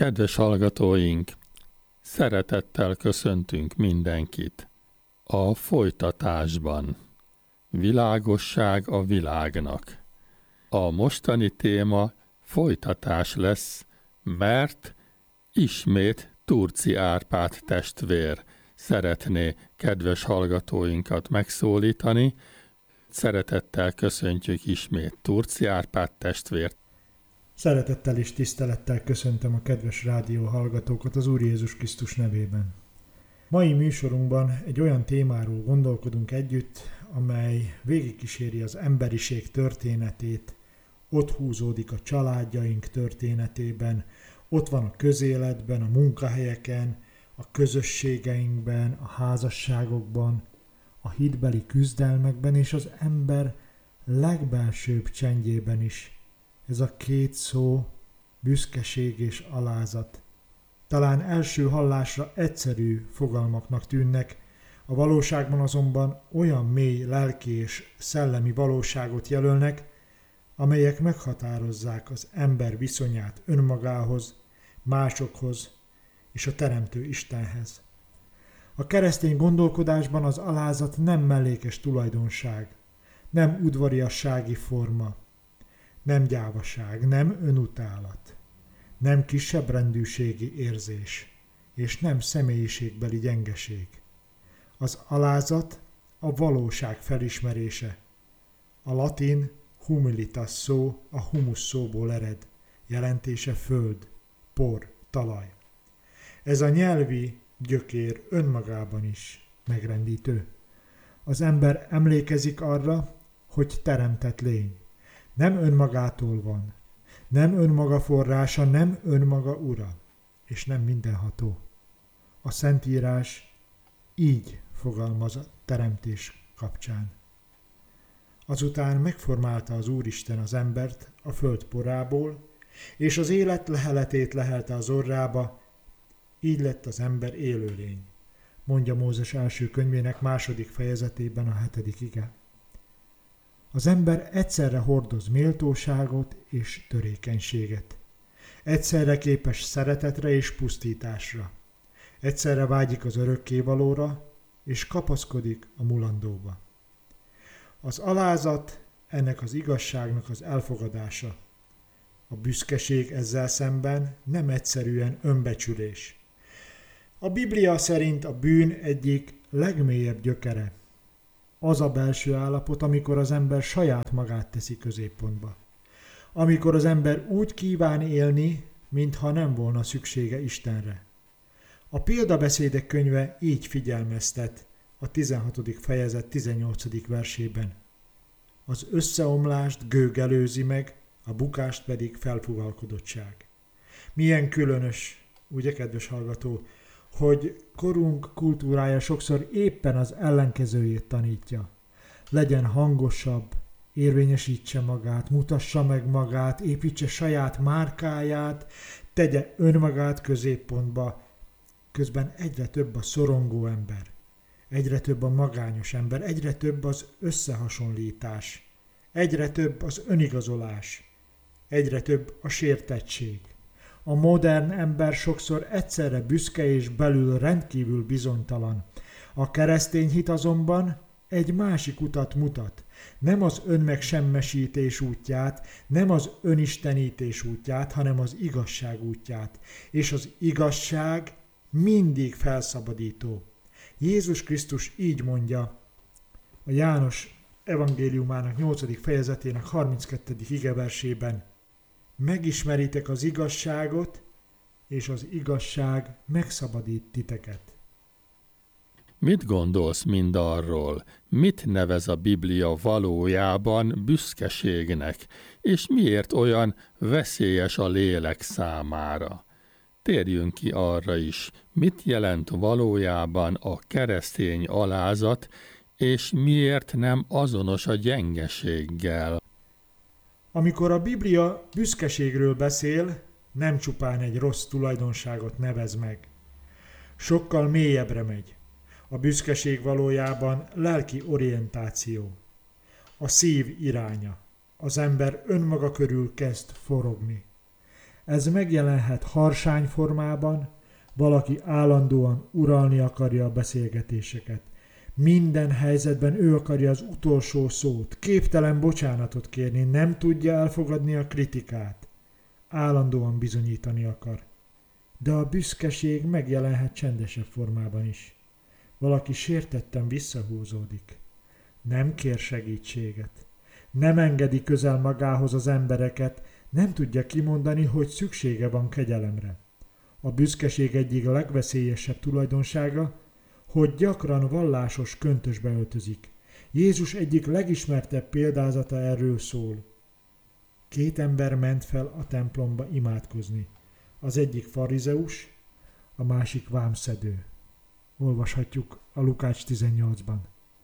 Kedves hallgatóink, szeretettel köszöntünk mindenkit. A folytatásban. Világosság a világnak. A mostani téma folytatás lesz, mert ismét Turci Árpád testvér szeretné kedves hallgatóinkat megszólítani. Szeretettel köszöntjük ismét Turci Árpád testvért. Szeretettel és tisztelettel köszöntöm a kedves rádió hallgatókat az Úr Jézus Krisztus nevében. Mai műsorunkban egy olyan témáról gondolkodunk együtt, amely végigkíséri az emberiség történetét, ott húzódik a családjaink történetében, ott van a közéletben, a munkahelyeken, a közösségeinkben, a házasságokban, a hitbeli küzdelmekben és az ember legbelsőbb csendjében is. Ez a két szó, büszkeség és alázat. Talán első hallásra egyszerű fogalmaknak tűnnek, a valóságban azonban olyan mély lelki és szellemi valóságot jelölnek, amelyek meghatározzák az ember viszonyát önmagához, másokhoz és a Teremtő Istenhez. A keresztény gondolkodásban az alázat nem mellékes tulajdonság, nem udvariassági forma, nem gyávaság, nem önutálat, nem kisebbrendűségi érzés, és nem személyiségbeli gyengeség. Az alázat a valóság felismerése. A latin humilitas szó a humus szóból ered, jelentése föld, por, talaj. Ez a nyelvi gyökér önmagában is megrendítő. Az ember emlékezik arra, hogy teremtett lény. Nem önmagától van, nem önmaga forrása, nem önmaga ura, és nem mindenható. A Szentírás így fogalmaz a teremtés kapcsán. Azután megformálta az Úristen az embert a föld porából, és az élet leheletét lehelte az orrába, így lett az ember élőlény, mondja Mózes első könyvének 2. fejezetében a 7. ige. Az ember egyszerre hordoz méltóságot és törékenységet. Egyszerre képes szeretetre és pusztításra. Egyszerre vágyik az örökkévalóra, és kapaszkodik a mulandóba. Az alázat ennek az igazságnak az elfogadása. A büszkeség ezzel szemben nem egyszerűen önbecsülés. A Biblia szerint a bűn egyik legmélyebb gyökere. Az a belső állapot, amikor az ember saját magát teszi középpontba. Amikor az ember úgy kíván élni, mintha nem volna szüksége Istenre. A Példabeszédek könyve így figyelmeztet a 16. fejezet 18. versében. Az összeomlást gőg előzi meg, a bukást pedig felfuvalkodottság. Milyen különös, ugye kedves hallgató, hogy korunk kultúrája sokszor éppen az ellenkezőjét tanítja. Legyen hangosabb, érvényesítse magát, mutassa meg magát, építse saját márkáját, tegye önmagát középpontba. Közben egyre több a szorongó ember, egyre több a magányos ember, egyre több az összehasonlítás, egyre több az önigazolás, egyre több a sértettség. A modern ember sokszor egyszerre büszke és belül rendkívül bizonytalan. A keresztény hit azonban egy másik utat mutat. Nem az önmegsemmisítés útját, nem az önistenítés útját, hanem az igazság útját. És az igazság mindig felszabadító. Jézus Krisztus így mondja a János evangéliumának 8. fejezetének 32. igeversében: megismeritek az igazságot, és az igazság megszabadít titeket. Mit gondolsz mindarról? Mit nevez a Biblia valójában büszkeségnek, és miért olyan veszélyes a lélek számára? Térjünk ki arra is, mit jelent valójában a keresztény alázat, és miért nem azonos a gyengeséggel. Amikor a Biblia büszkeségről beszél, nem csupán egy rossz tulajdonságot nevez meg. Sokkal mélyebbre megy. A büszkeség valójában lelki orientáció. A szív iránya. Az ember önmaga körül kezd forogni. Ez megjelenhet harsány formában, valaki állandóan uralni akarja a beszélgetéseket. Minden helyzetben ő akarja az utolsó szót, képtelen bocsánatot kérni, nem tudja elfogadni a kritikát. Állandóan bizonyítani akar. De a büszkeség megjelenhet csendesebb formában is. Valaki sértetten visszahúzódik. Nem kér segítséget. Nem engedi közel magához az embereket, nem tudja kimondani, hogy szüksége van kegyelemre. A büszkeség egyik legveszélyesebb tulajdonsága, hogy gyakran vallásos köntösbe öltözik. Jézus egyik legismertebb példázata erről szól. 2 ember ment fel a templomba imádkozni. Az egyik farizeus, a másik vámszedő. Olvashatjuk a Lukács 18-ban.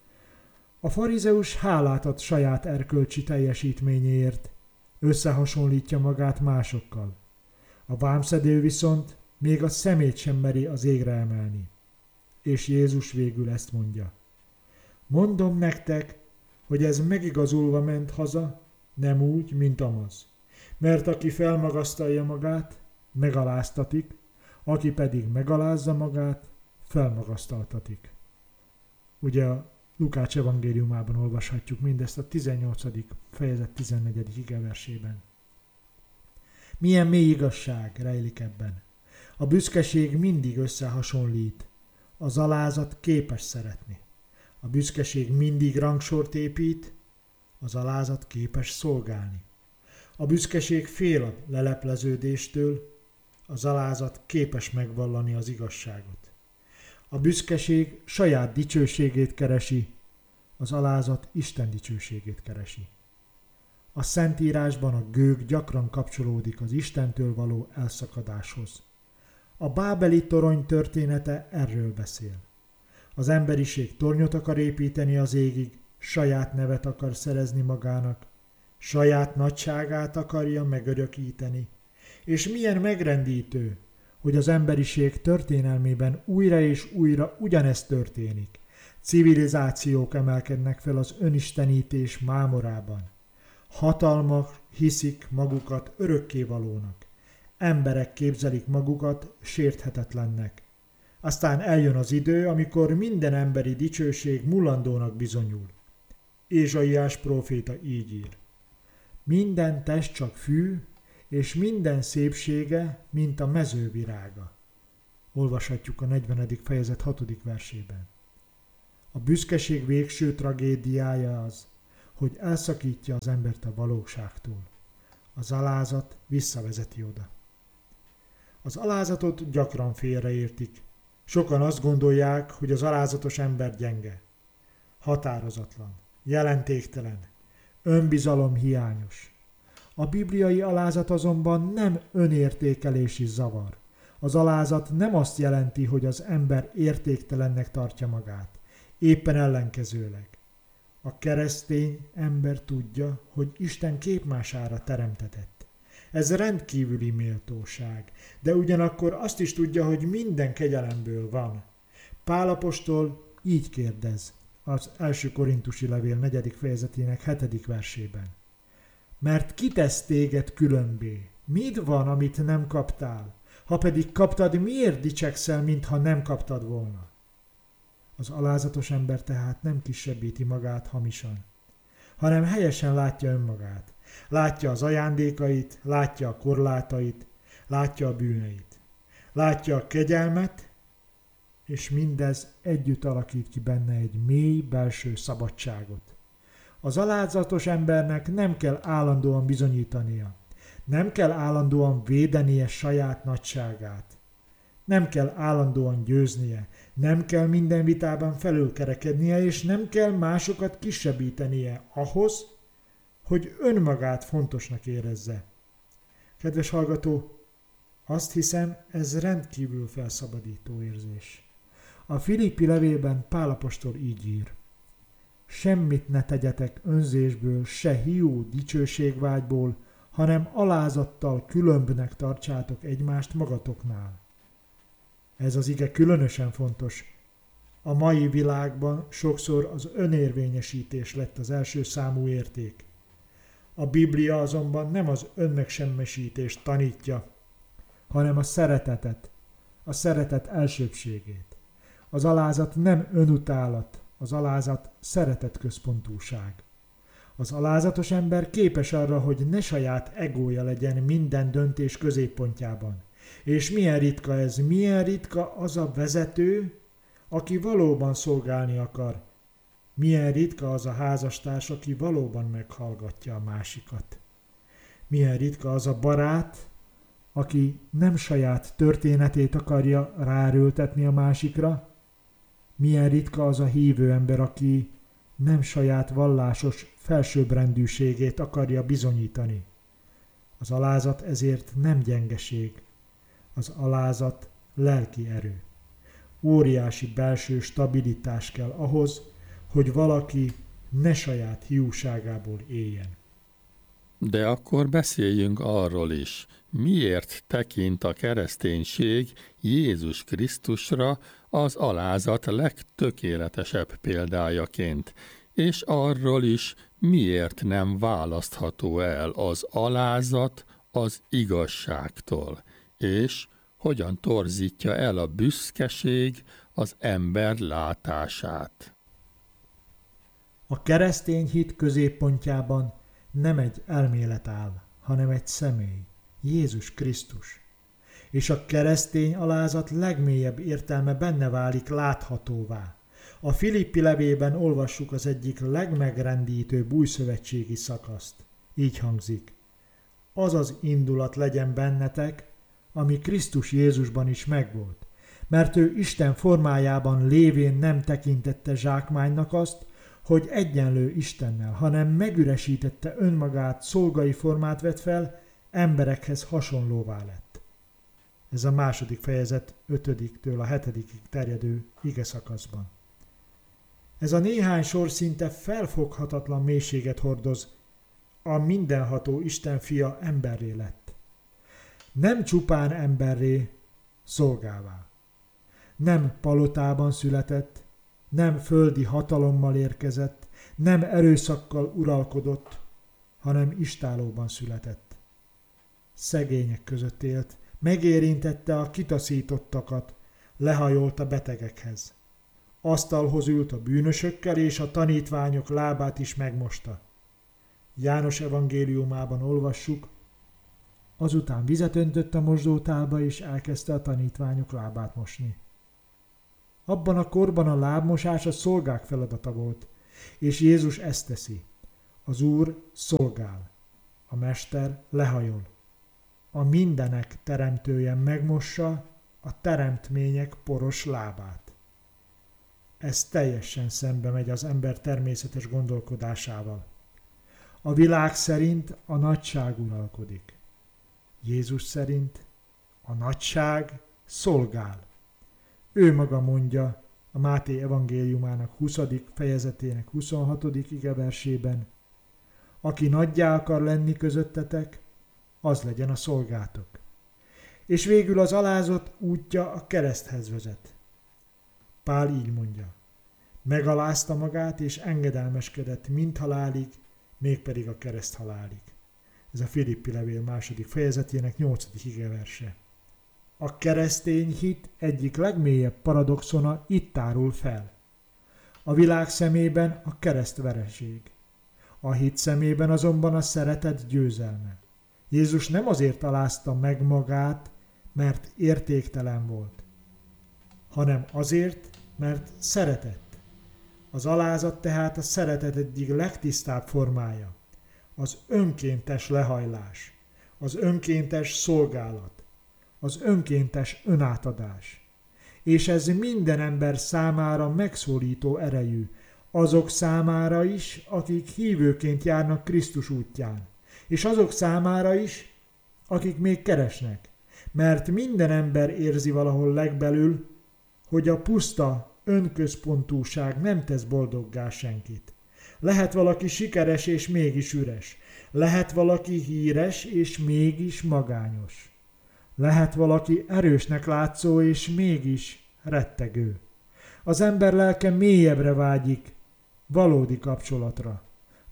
A farizeus hálát ad saját erkölcsi teljesítményéért, összehasonlítja magát másokkal. A vámszedő viszont még a szemét sem meri az égre emelni. És Jézus végül ezt mondja. Mondom nektek, hogy ez megigazulva ment haza, nem úgy, mint amaz. Mert aki felmagasztalja magát, megaláztatik, aki pedig megalázza magát, felmagasztaltatik. Ugye a Lukács evangéliumában olvashatjuk mindezt a 18. fejezet 14. igeversében. Milyen mély igazság rejlik ebben. A büszkeség mindig összehasonlít. Az alázat képes szeretni. A büszkeség mindig rangsort épít, az alázat képes szolgálni. A büszkeség fél a lelepleződéstől, az alázat képes megvallani az igazságot. A büszkeség saját dicsőségét keresi, az alázat Isten dicsőségét keresi. A Szentírásban a gőg gyakran kapcsolódik az Istentől való elszakadáshoz. A bábeli torony története erről beszél. Az emberiség tornyot akar építeni az égig, saját nevet akar szerezni magának, saját nagyságát akarja megörökíteni. És milyen megrendítő, hogy az emberiség történelmében újra és újra ugyanezt történik. Civilizációk emelkednek fel az önistenítés mámorában. Hatalmak hiszik magukat örökkévalónak. Emberek képzelik magukat sérthetetlennek. Aztán eljön az idő, amikor minden emberi dicsőség mulandónak bizonyul. Ézsaiás próféta így ír. Minden test csak fű, és minden szépsége, mint a mezővirága. Olvashatjuk a 40. fejezet 6. versében. A büszkeség végső tragédiája az, hogy elszakítja az embert a valóságtól. Az alázat visszavezeti oda. Az alázatot gyakran félreértik. Sokan azt gondolják, hogy az alázatos ember gyenge, határozatlan, jelentéktelen, önbizalomhiányos. A bibliai alázat azonban nem önértékelési zavar. Az alázat nem azt jelenti, hogy az ember értéktelennek tartja magát. Éppen ellenkezőleg. A keresztény ember tudja, hogy Isten képmására teremtetett. Ez rendkívüli méltóság, de ugyanakkor azt is tudja, hogy minden kegyelemből van. Pál apostol így kérdez az 1. Korintusi levél 4. fejezetének 7. versében. Mert ki tesz téged különbé? Mit van, amit nem kaptál? Ha pedig kaptad, miért dicsekszel, mintha nem kaptad volna? Az alázatos ember tehát nem kisebbíti magát hamisan, hanem helyesen látja önmagát. Látja az ajándékait, látja a korlátait, látja a bűneit. Látja a kegyelmet, és mindez együtt alakít ki benne egy mély belső szabadságot. Az alázatos embernek nem kell állandóan bizonyítania, nem kell állandóan védenie saját nagyságát, nem kell állandóan győznie, nem kell minden vitában felülkerekednie, és nem kell másokat kisebbítenie ahhoz, hogy önmagát fontosnak érezze. Kedves hallgató, azt hiszem, ez rendkívül felszabadító érzés. A Filippi levélben Pál apostol így ír. Semmit ne tegyetek önzésből, se hiú dicsőségvágyból, hanem alázattal különbnek tartsátok egymást magatoknál. Ez az ige különösen fontos. A mai világban sokszor az önérvényesítés lett az első számú érték. A Biblia azonban nem az önmegsemmisítést tanítja, hanem a szeretetet, a szeretet elsőbbségét. Az alázat nem önutálat, az alázat szeretetközpontúság. Az alázatos ember képes arra, hogy ne saját egója legyen minden döntés középpontjában. És milyen ritka ez, milyen ritka az a vezető, aki valóban szolgálni akar. Milyen ritka az a házastárs, aki valóban meghallgatja a másikat. Milyen ritka az a barát, aki nem saját történetét akarja ráerőltetni a másikra. Milyen ritka az a hívő ember, aki nem saját vallásos felsőbbrendűségét akarja bizonyítani. Az alázat ezért nem gyengeség, az alázat lelki erő. Óriási belső stabilitás kell ahhoz, hogy valaki ne saját hiúságából éljen. De akkor beszéljünk arról is, miért tekint a kereszténység Jézus Krisztusra az alázat legtökéletesebb példájaként, és arról is, miért nem választható el az alázat az igazságtól, és hogyan torzítja el a büszkeség az ember látását. A keresztény hit középpontjában nem egy elmélet áll, hanem egy személy, Jézus Krisztus. És a keresztény alázat legmélyebb értelme benne válik láthatóvá. A Filippi levélben olvassuk az egyik legmegrendítőbb újszövetségi szakaszt. Így hangzik: az az indulat legyen bennetek, ami Krisztus Jézusban is megvolt, mert ő Isten formájában lévén nem tekintette zsákmánynak azt, hogy egyenlő Istennel, hanem megüresítette önmagát, szolgai formát vett fel, emberekhez hasonlóvá lett. Ez a 2. fejezet 5-től a 7-ig terjedő igeszakaszban. Ez a néhány sor szinte felfoghatatlan mélységet hordoz. A mindenható Isten fia emberré lett. Nem csupán emberré, szolgává. Nem palotában született, nem földi hatalommal érkezett, nem erőszakkal uralkodott, hanem istállóban született. Szegények között élt, megérintette a kitaszítottakat, lehajolt a betegekhez. Asztalhoz ült a bűnösökkel, és a tanítványok lábát is megmosta. János evangéliumában olvassuk: azután vizet öntött a mosdótálba, és elkezdte a tanítványok lábát mosni. Abban a korban a lábmosás a szolgák feladata volt, és Jézus ezt teszi. Az Úr szolgál, a Mester lehajol. A mindenek teremtője megmossa a teremtmények poros lábát. Ez teljesen szembe megy az ember természetes gondolkodásával. A világ szerint a nagyság uralkodik. Jézus szerint a nagyság szolgál. Ő maga mondja a Máté evangéliumának 20. fejezetének 26. igeversében: aki nagyjá akar lenni közöttetek, az legyen a szolgátok. És végül az alázat útja a kereszthez vezet. Pál így mondja: megalázta magát és engedelmeskedett mindhalálig, mégpedig a kereszt halálig. Ez a Filippi levél 2. fejezetének 8. igeverse. A keresztény hit egyik legmélyebb paradoxona itt tárul fel. A világ szemében a kereszt vereség. A hit szemében azonban a szeretet győzelme. Jézus nem azért alázta meg magát, mert értéktelen volt, hanem azért, mert szeretett. Az alázat tehát a szeretet egyik legtisztább formája. Az önkéntes lehajlás, az önkéntes szolgálat, az önkéntes önátadás. És ez minden ember számára megszólító erejű, azok számára is, akik hívőként járnak Krisztus útján, és azok számára is, akik még keresnek, mert minden ember érzi valahol legbelül, hogy a puszta önközpontúság nem tesz boldoggá senkit. Lehet valaki sikeres és mégis üres. Lehet valaki híres és mégis magányos. Lehet valaki erősnek látszó és mégis rettegő. Az ember lelke mélyebbre vágyik, valódi kapcsolatra,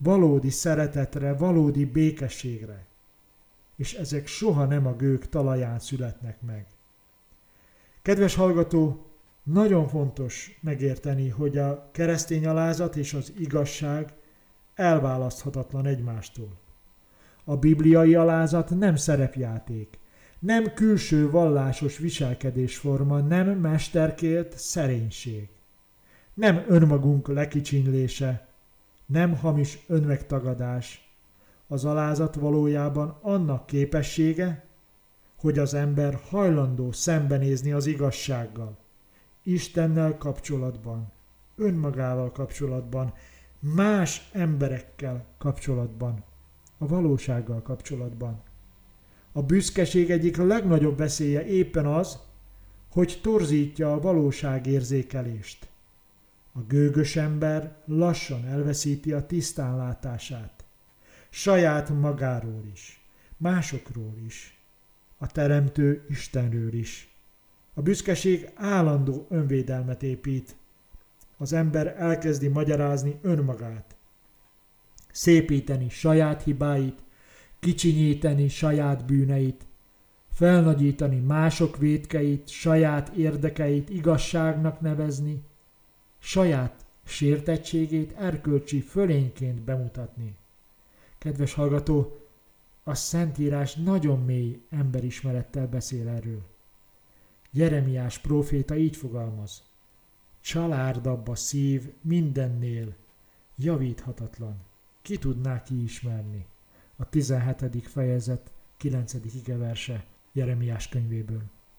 valódi szeretetre, valódi békességre. És ezek soha nem a gőg talaján születnek meg. Kedves hallgató, nagyon fontos megérteni, hogy a keresztény alázat és az igazság elválaszthatatlan egymástól. A bibliai alázat nem szerepjáték, nem külső vallásos viselkedésforma, nem mesterkélt szerénység, nem önmagunk lekicsinlése, nem hamis önmegtagadás. Az alázat valójában annak képessége, hogy az ember hajlandó szembenézni az igazsággal, Istennel kapcsolatban, önmagával kapcsolatban, más emberekkel kapcsolatban, a valósággal kapcsolatban. A büszkeség egyik legnagyobb veszélye éppen az, hogy torzítja a valóságérzékelést. A gőgös ember lassan elveszíti a tisztánlátását, saját magáról is, másokról is, a teremtő Istenről is. A büszkeség állandó önvédelmet épít. Az ember elkezdi magyarázni önmagát, szépíteni saját hibáit, kicsinyíteni saját bűneit, felnagyítani mások vétkeit, saját érdekeit igazságnak nevezni, saját sértettségét erkölcsi fölényként bemutatni. Kedves hallgató, a Szentírás nagyon mély emberismerettel beszél erről. Jeremiás próféta így fogalmaz: csalárdabb a szív mindennél, javíthatatlan. Ki tudná kiismerni? A 17. fejezet 9. igeverse Jeremiás könyvéből.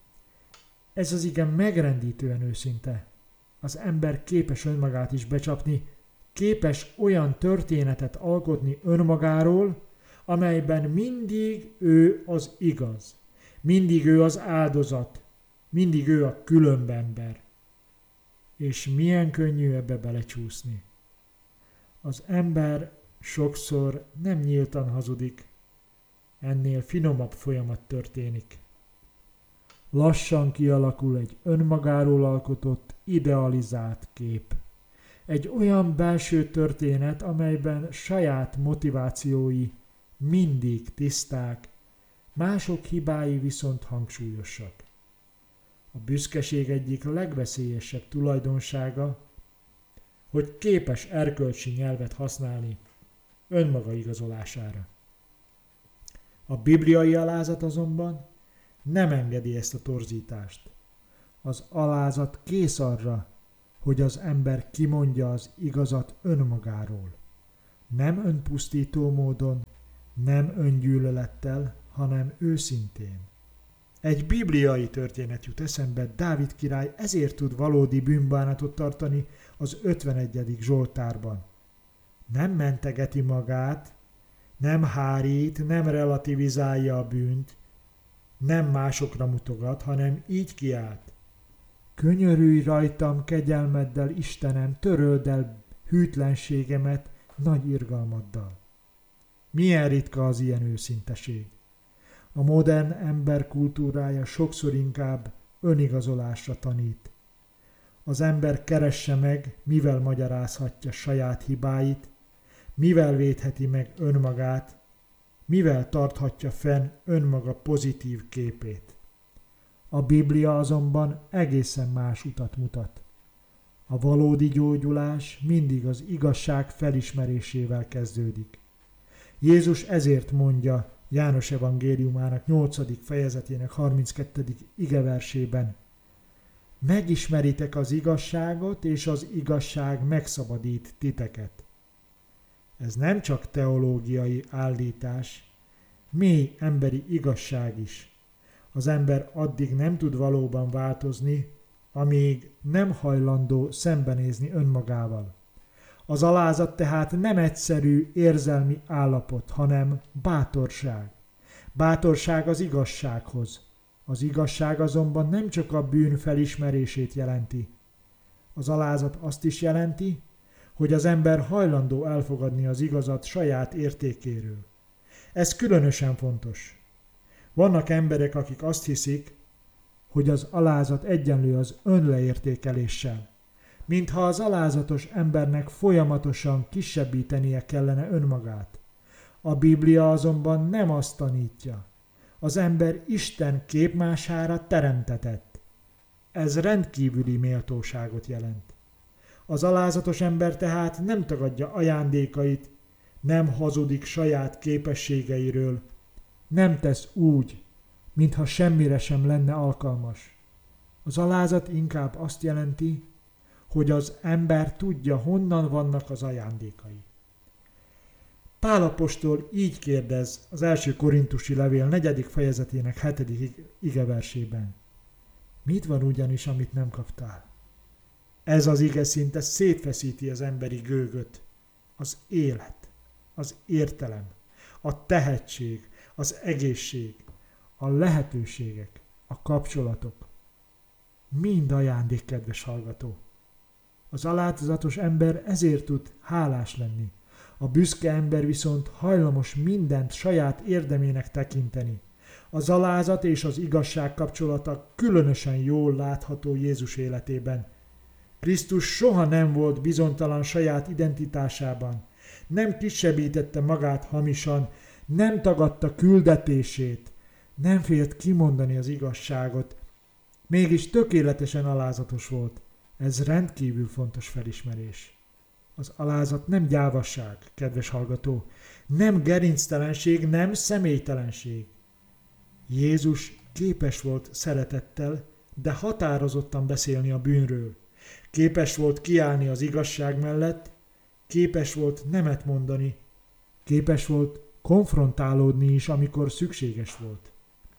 Ez az ige megrendítően őszinte. Az ember képes önmagát is becsapni, képes olyan történetet alkotni önmagáról, amelyben mindig ő az igaz, mindig ő az áldozat, mindig ő a különbember. És milyen könnyű ebbe belecsúszni. Az ember sokszor nem nyíltan hazudik, ennél finomabb folyamat történik. Lassan kialakul egy önmagáról alkotott, idealizált kép. Egy olyan belső történet, amelyben saját motivációi mindig tiszták, mások hibái viszont hangsúlyosak. A büszkeség egyik legveszélyesebb tulajdonsága, hogy képes erkölcsi nyelvet használni önmaga igazolására. A bibliai alázat azonban nem engedi ezt a torzítást. Az alázat kész arra, hogy az ember kimondja az igazat önmagáról. Nem önpusztító módon, nem öngyűlölettel, hanem őszintén. Egy bibliai történet jut eszembe, Dávid király ezért tud valódi bűnbánatot tartani az 51. Zsoltárban. Nem mentegeti magát, nem hárít, nem relativizálja a bűnt, nem másokra mutogat, hanem így kiált: könyörülj rajtam kegyelmeddel, Istenem, töröld el hűtlenségemet nagy irgalmaddal. Milyen ritka az ilyen őszinteség. A modern ember kultúrája sokszor inkább önigazolásra tanít. Az ember keresse meg, mivel magyarázhatja saját hibáit, mivel védheti meg önmagát, mivel tarthatja fenn önmaga pozitív képét. A Biblia azonban egészen más utat mutat. A valódi gyógyulás mindig az igazság felismerésével kezdődik. Jézus ezért mondja János evangéliumának 8. fejezetének 32. igeversében: megismeritek az igazságot, és az igazság megszabadít titeket. Ez nem csak teológiai állítás, mély emberi igazság is. Az ember addig nem tud valóban változni, amíg nem hajlandó szembenézni önmagával. Az alázat tehát nem egyszerű érzelmi állapot, hanem bátorság. Bátorság az igazsághoz. Az igazság azonban nem csak a bűn felismerését jelenti. Az alázat azt is jelenti, hogy az ember hajlandó elfogadni az igazat saját értékéről. Ez különösen fontos. Vannak emberek, akik azt hiszik, hogy az alázat egyenlő az önleértékeléssel. mintha az alázatos embernek folyamatosan kisebbítenie kellene önmagát. A Biblia azonban nem azt tanítja. Az ember Isten képmására teremtetett. Ez rendkívüli méltóságot jelent. Az alázatos ember tehát nem tagadja ajándékait, nem hazudik saját képességeiről, nem tesz úgy, mintha semmire sem lenne alkalmas. Az alázat inkább azt jelenti, hogy az ember tudja, honnan vannak az ajándékai. Pál apostol így kérdez az első korintusi levél 4. fejezetének 7. igeversében. Mit van ugyanis, amit nem kaptál? Ez az ige szinte szétfeszíti az emberi gőgöt. Az élet, az értelem, a tehetség, az egészség, a lehetőségek, a kapcsolatok. Mind ajándék, kedves hallgató. Az alázatos ember ezért tud hálás lenni. A büszke ember viszont hajlamos mindent saját érdemének tekinteni. Az alázat és az igazság kapcsolata különösen jól látható Jézus életében. Krisztus soha nem volt bizonytalan saját identitásában, nem kisebbítette magát hamisan, nem tagadta küldetését, nem félt kimondani az igazságot, mégis tökéletesen alázatos volt. Ez rendkívül fontos felismerés. Az alázat nem gyávasság, kedves hallgató, nem gerinctelenség, nem személytelenség. Jézus képes volt szeretettel, de határozottan beszélni a bűnről. Képes volt kiállni az igazság mellett, képes volt nemet mondani, képes volt konfrontálódni is, amikor szükséges volt.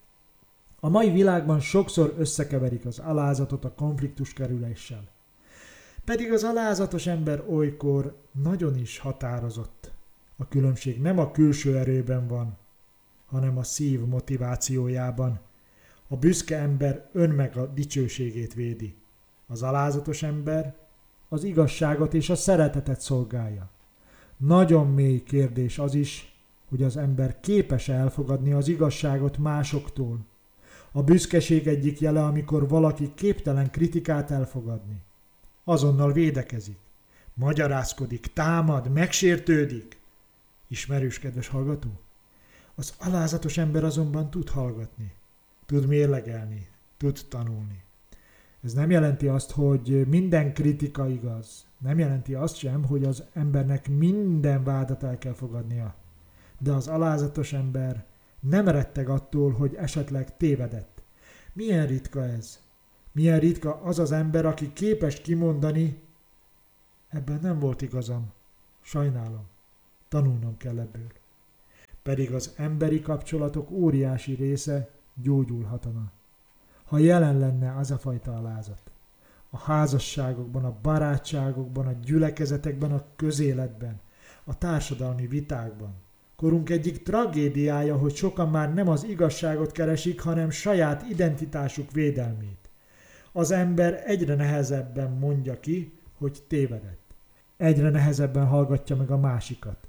A mai világban sokszor összekeverik az alázatot a konfliktus kerüléssel. Pedig az alázatos ember olykor nagyon is határozott. A különbség nem a külső erőben van, hanem a szív motivációjában. A büszke ember önmaga dicsőségét védi. Az alázatos ember az igazságot és a szeretetet szolgálja. Nagyon mély kérdés az is, hogy az ember képes elfogadni az igazságot másoktól. A büszkeség egyik jele, amikor valaki képtelen kritikát elfogadni. Azonnal védekezik, magyarázkodik, támad, megsértődik. Ismerős, kedves hallgató? Az alázatos ember azonban tud hallgatni, tud mérlegelni, tud tanulni. Ez nem jelenti azt, hogy minden kritika igaz. Nem jelenti azt sem, hogy az embernek minden vádat el kell fogadnia. De az alázatos ember nem retteg attól, hogy esetleg tévedett. Milyen ritka ez? Milyen ritka az az ember, aki képes kimondani, ebben nem volt igazam. Sajnálom. Tanulnom kell ebből. Pedig az emberi kapcsolatok óriási része gyógyulhatna, ha jelen lenne az a fajta alázat. A házasságokban, a barátságokban, a gyülekezetekben, a közéletben, a társadalmi vitákban. Korunk egyik tragédiája, hogy sokan már nem az igazságot keresik, hanem saját identitásuk védelmét. Az ember egyre nehezebben mondja ki, hogy tévedett. Egyre nehezebben hallgatja meg a másikat.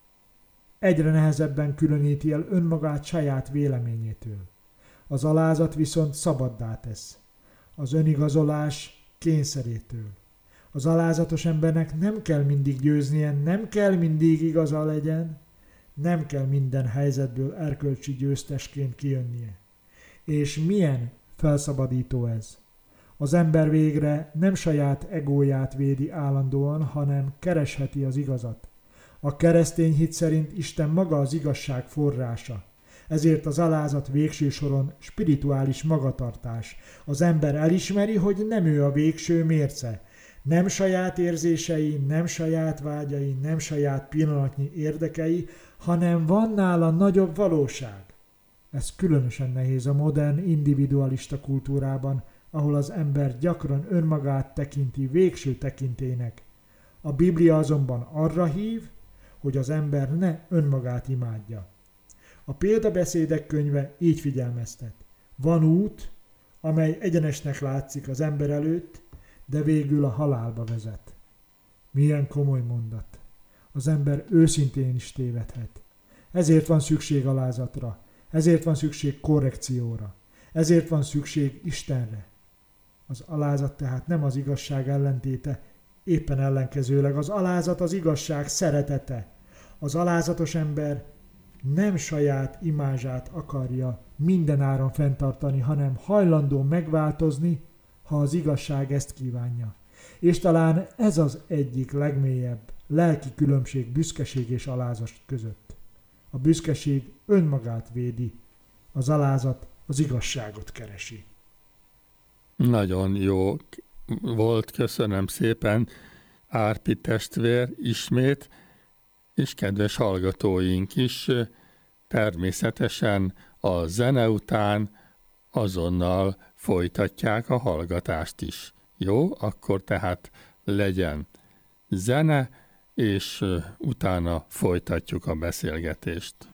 Egyre nehezebben különíti el önmagát saját véleményétől. Az alázat viszont szabaddá tesz. Az önigazolás kényszerétől. Az alázatos embernek nem kell mindig győznie, nem kell mindig igaza legyen, nem kell minden helyzetből erkölcsi győztesként kijönnie. És milyen felszabadító ez! Az ember végre nem saját egóját védi állandóan, hanem keresheti az igazat. A keresztény hit szerint Isten maga az igazság forrása. Ezért az alázat végső soron spirituális magatartás. Az ember elismeri, hogy nem ő a végső mérce. Nem saját érzései, nem saját vágyai, nem saját pillanatnyi érdekei, hanem van nála nagyobb valóság. Ez különösen nehéz a modern individualista kultúrában, ahol az ember gyakran önmagát tekinti végső tekintének. A Biblia azonban arra hív, hogy az ember ne önmagát imádja. A példabeszédek könyve így figyelmeztet. Van út, amely egyenesnek látszik az ember előtt, de végül a halálba vezet. Milyen komoly mondat. Az ember őszintén is tévedhet. Ezért van szükség alázatra, ezért van szükség korrekcióra, ezért van szükség Istenre. Az alázat tehát nem az igazság ellentéte, Éppen ellenkezőleg az alázat az igazság szeretete. Az alázatos ember nem saját imázsát akarja mindenáron fenntartani, hanem hajlandó megváltozni, ha az igazság ezt kívánja. És talán ez az egyik legmélyebb lelki különbség büszkeség és alázat között. A büszkeség önmagát védi, az alázat az igazságot keresi. Nagyon jó volt, köszönöm szépen, Árpi testvér ismét, és kedves hallgatóink is természetesen a zene után azonnal folytatják a hallgatást is. Jó, akkor tehát legyen zene, és utána folytatjuk a beszélgetést.